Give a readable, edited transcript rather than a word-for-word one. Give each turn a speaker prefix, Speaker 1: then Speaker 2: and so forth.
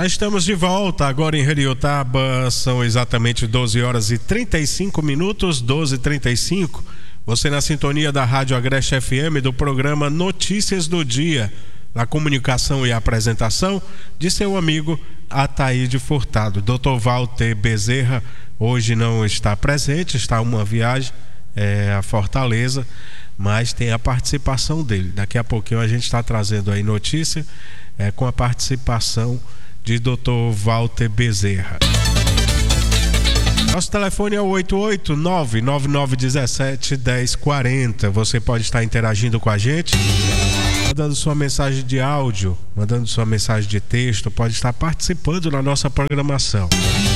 Speaker 1: Já estamos de volta agora em Heliotaba, são exatamente 12 horas e 35 minutos, 12h35. Você na sintonia da Rádio Agreste FM do programa Notícias do Dia, na comunicação e apresentação de seu amigo Ataíde Furtado. Dr. Walter Bezerra hoje não está presente, está uma viagem a Fortaleza, mas tem a participação dele. Daqui a pouquinho a gente está trazendo aí notícia com a participação de Dr. Walter Bezerra. Nosso telefone é o 889-9917-1040. Você pode estar interagindo com a gente, mandando sua mensagem de áudio, mandando sua mensagem de texto, pode estar participando na nossa programação.